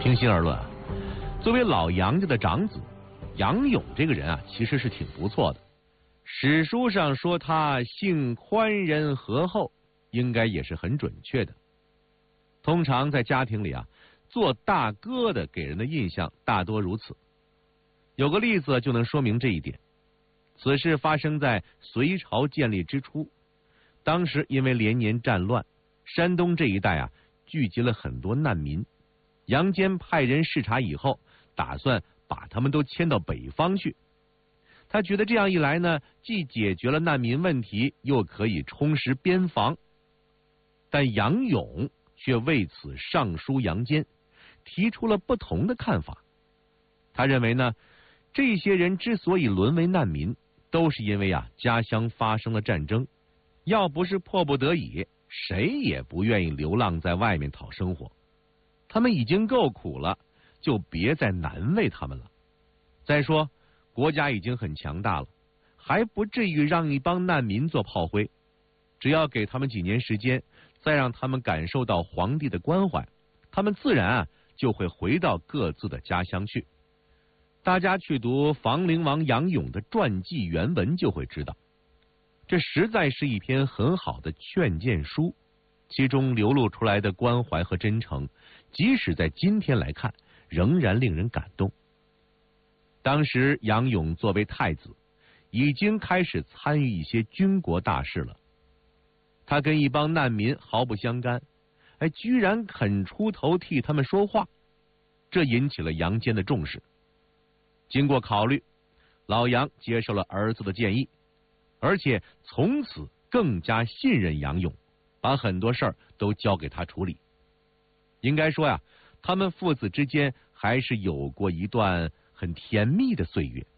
平心而论啊，作为老杨家的长子，杨勇这个人啊，其实是挺不错的。史书上说他性宽仁和厚，应该也是很准确的。通常在家庭里啊，做大哥的给人的印象大多如此。有个例子就能说明这一点。此事发生在隋朝建立之初，当时因为连年战乱，山东这一带啊聚集了很多难民。杨坚派人视察以后，打算把他们都迁到北方去。他觉得这样一来呢，既解决了难民问题，又可以充实边防。但杨勇却为此上书杨坚，提出了不同的看法。他认为呢，这些人之所以沦为难民，都是因为啊家乡发生了战争，要不是迫不得已，谁也不愿意流浪在外面讨生活。他们已经够苦了，就别再难为他们了。再说，国家已经很强大了，还不至于让一帮难民做炮灰。只要给他们几年时间，再让他们感受到皇帝的关怀，他们自然啊就会回到各自的家乡去。大家去读房陵王杨勇的传记原文就会知道，这实在是一篇很好的劝谏书，其中流露出来的关怀和真诚，即使在今天来看，仍然令人感动。当时杨勇作为太子，已经开始参与一些军国大事了。他跟一帮难民毫不相干，居然肯出头替他们说话，这引起了杨坚的重视。经过考虑，老杨接受了儿子的建议，而且从此更加信任杨勇，把很多事儿都交给他处理。应该说呀，他们父子之间还是有过一段很甜蜜的岁月。